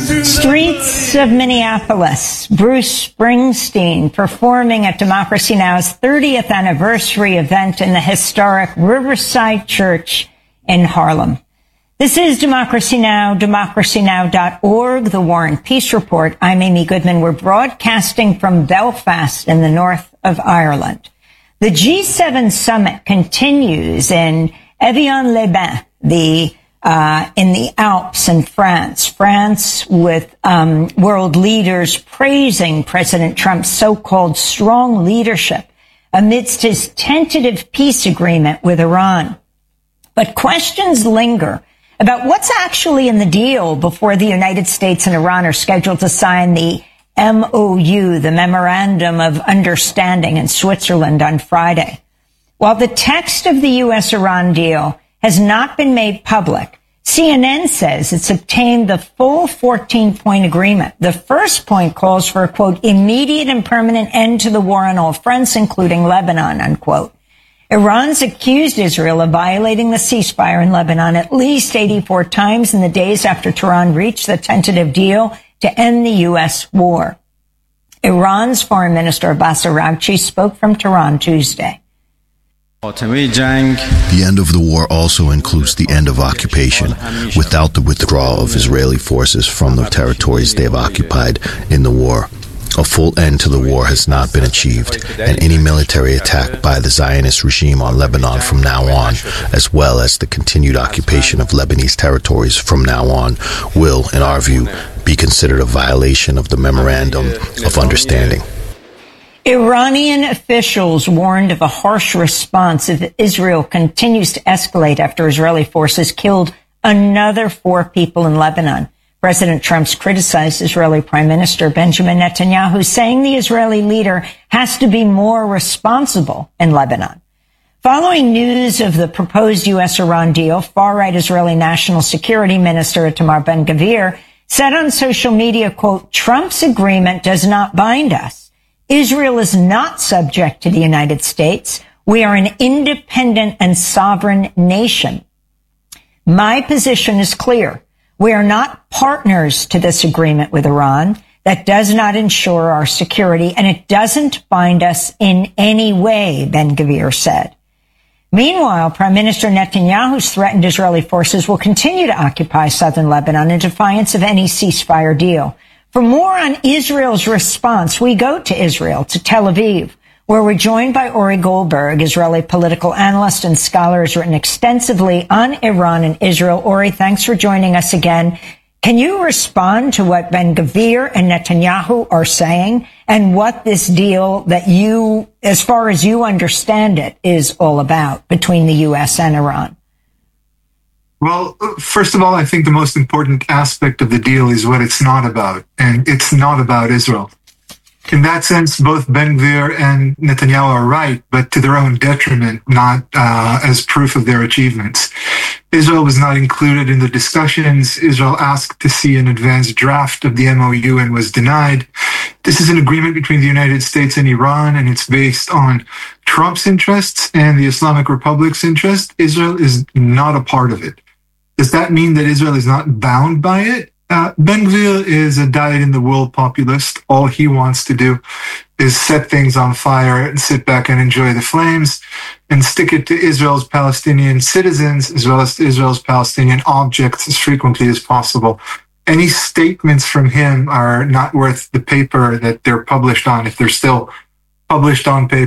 Streets of Minneapolis, Bruce Springsteen performing at Democracy Now!'s 30th anniversary event in the historic Riverside Church in Harlem. This is Democracy Now!, democracynow.org, the War and Peace Report. I'm Amy Goodman. We're broadcasting from Belfast in the north of Ireland. The G7 summit continues in Evian-les-Bains, in the Alps in France. France with world leaders praising President Trump's so-called strong leadership amidst his tentative peace agreement with Iran. But questions linger about what's actually in the deal before the United States and Iran are scheduled to sign the MOU, the Memorandum of Understanding, in Switzerland on Friday. While the text of the U.S.-Iran deal has not been made public, CNN says it's obtained the full 14-point agreement. The first point calls for a, quote, immediate and permanent end to the war on all fronts, including Lebanon, unquote. Iran's accused Israel of violating the ceasefire in Lebanon at least 84 times in the days after Tehran reached the tentative deal to end the U.S. war. Iran's Foreign Minister Abbas Araghchi spoke from Tehran Tuesday. The end of the war also includes the end of occupation, without the withdrawal of Israeli forces from the territories they have occupied in the war. A full end to the war has not been achieved, and any military attack by the Zionist regime on Lebanon from now on, as well as the continued occupation of Lebanese territories from now on, will, in our view, be considered a violation of the Memorandum of Understanding. Iranian officials warned of a harsh response if Israel continues to escalate after Israeli forces killed another 4 people in Lebanon. President Trump's criticized Israeli Prime Minister Benjamin Netanyahu, saying the Israeli leader has to be more responsible in Lebanon. Following news of the proposed U.S.-Iran deal, far-right Israeli National Security Minister Itamar Ben-Gvir said on social media, quote, Trump's agreement does not bind us. Israel is not subject to the United States. We are an independent and sovereign nation. My position is clear. We are not partners to this agreement with Iran. That does not ensure our security, and it doesn't bind us in any way, Ben-Gvir said. Meanwhile, Prime Minister Netanyahu's threatened Israeli forces will continue to occupy southern Lebanon in defiance of any ceasefire deal. For more on Israel's response, we go to Israel, to Tel Aviv, where we're joined by Ori Goldberg, Israeli political analyst and scholar, has written extensively on Iran and Israel. Ori, thanks for joining us again. Can you respond to what Ben-Gvir and Netanyahu are saying and what this deal that you, as far as you understand it, is all about between the U.S. and Iran? Well, first of all, I think the most important aspect of the deal is what it's not about, and it's not about Israel. In that sense, both Ben-Gvir and Netanyahu are right, but to their own detriment, not as proof of their achievements. Israel was not included in the discussions. Israel asked to see an advanced draft of the MOU and was denied. This is an agreement between the United States and Iran, and it's based on Trump's interests and the Islamic Republic's interest. Israel is not a part of it. Does that mean that Israel is not bound by it? Ben-Gvir is a dyed-in-the-wool populist. All he wants to do is set things on fire and sit back and enjoy the flames and stick it to Israel's Palestinian citizens as well as Israel's Palestinian objects as frequently as possible. Any statements from him are not worth the paper that they're published on, if they're still published on paper.